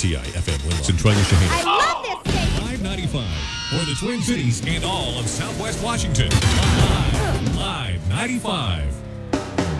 WRTI FM Winlow and Troy Shaheen. I love this station. 595 for the Twin Cities and all of Southwest Washington. Live 95.